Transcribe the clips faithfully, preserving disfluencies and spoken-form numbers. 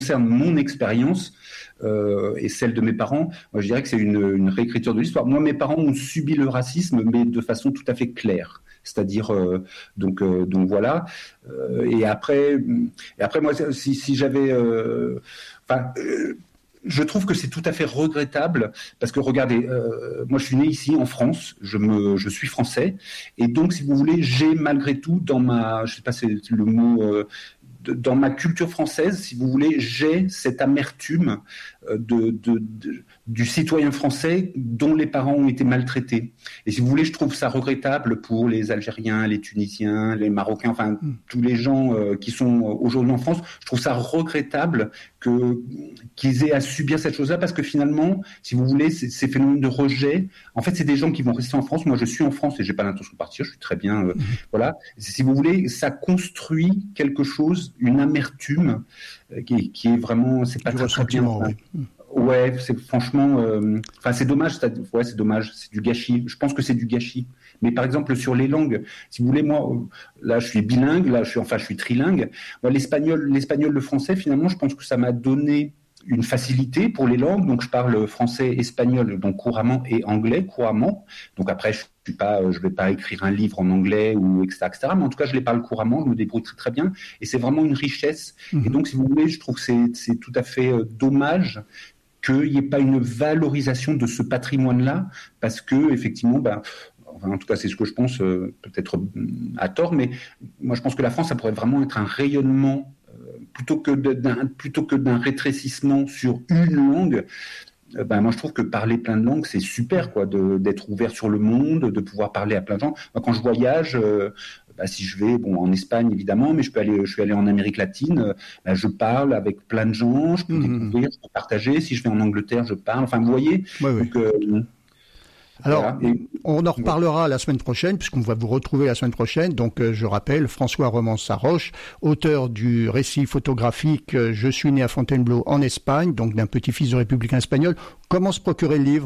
concerne mon expérience euh, et celle de mes parents, moi je dirais que c'est une, une réécriture de l'histoire. Moi, mes parents ont subi le racisme, mais de façon tout à fait claire. C'est-à-dire, euh, donc, euh, donc voilà. Euh, et après, et après moi, si, si j'avais, euh, enfin. Euh, Je trouve que c'est tout à fait regrettable parce que regardez, euh, moi je suis né ici en France, je me, je suis français et donc si vous voulez, j'ai malgré tout dans ma, je sais pas c'est le mot, euh, de, dans ma culture française, si vous voulez, j'ai cette amertume de, de, de, du citoyen français dont les parents ont été maltraités. Et si vous voulez, je trouve ça regrettable pour les Algériens, les Tunisiens, les Marocains, enfin mmh. tous les gens euh, qui sont aujourd'hui en France. Je trouve ça regrettable que qu'ils aient à subir cette chose-là parce que finalement, si vous voulez, ces, ces phénomènes de rejet, en fait, c'est des gens qui vont rester en France. Moi, je suis en France et j'ai pas l'intention de partir. Je suis très bien, euh, mmh. voilà. Si vous voulez, ça construit quelque chose, une amertume euh, qui, qui est vraiment, c'est pas du très, très bien. Oui. Ouais, c'est franchement, enfin euh, c'est dommage, c'est, ouais c'est dommage, c'est du gâchis. Je pense que c'est du gâchis. Mais par exemple sur les langues, si vous voulez, moi là je suis bilingue, là je suis enfin je suis trilingue. Moi, l'espagnol, l'espagnol, le français, finalement, je pense que ça m'a donné une facilité pour les langues. Donc je parle français, espagnol, donc couramment et anglais couramment. Donc après je suis pas, je vais pas écrire un livre en anglais ou et cetera, et cetera. Mais en tout cas je les parle couramment, je me débrouille très très bien. Et c'est vraiment une richesse. Mmh. Et donc si vous voulez, je trouve que c'est c'est tout à fait dommage qu'il n'y ait pas une valorisation de ce patrimoine-là, parce que effectivement, ben, enfin, en tout cas, c'est ce que je pense, euh, peut-être à tort, mais moi, je pense que la France, ça pourrait vraiment être un rayonnement euh, plutôt que de, d'un plutôt que d'un rétrécissement sur une langue. Euh, ben, moi, je trouve que parler plein de langues, c'est super, quoi, de, d'être ouvert sur le monde, de pouvoir parler à plein de gens. Moi, quand je voyage. Euh, Bah, si je vais, bon, en Espagne évidemment, mais je peux aller, je suis allé en Amérique latine. Bah, je parle avec plein de gens, je peux mmh. découvrir, je peux partager. Si je vais en Angleterre, je parle. Enfin, vous voyez. Oui, oui. Donc, euh, Alors, voilà. Et, on en reparlera la semaine prochaine, puisqu'on va vous retrouver la semaine prochaine. Donc, euh, je rappelle, François Romans-Saroche, auteur du récit photographique euh, « Je suis né à Fontainebleau en Espagne », donc d'un petit-fils de républicain espagnol. Comment se procurer le livre ?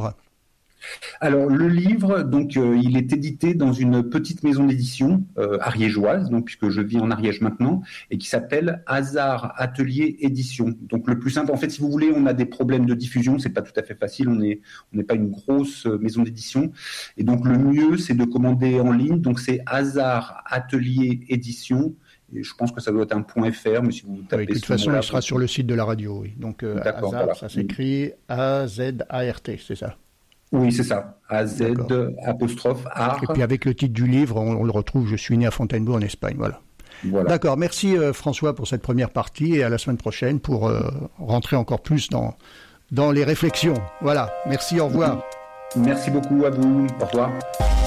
Alors le livre, donc euh, il est édité dans une petite maison d'édition euh, ariégeoise, donc puisque je vis en Ariège maintenant, et qui s'appelle Hasard Atelier Édition. Donc le plus simple, en fait, si vous voulez, on a des problèmes de diffusion, c'est pas tout à fait facile, on est on n'est pas une grosse maison d'édition, et donc le mieux c'est de commander en ligne. Donc c'est Hasard Atelier Édition. Et je pense que ça doit être un point .fr, mais si vous tapez oui, de toute façon, il sera sur le site de la radio. Oui. Donc euh, Hasard, voilà. Ça s'écrit A Z A R T, c'est ça. Oui, c'est ça. A Z apostrophe art. Et puis avec le titre du livre, on, on le retrouve. Je suis né à Fontainebleau en Espagne. Voilà. Voilà. D'accord. Merci euh, François pour cette première partie et à la semaine prochaine pour euh, rentrer encore plus dans dans les réflexions. Voilà. Merci. Au revoir. Merci beaucoup à vous. Au revoir.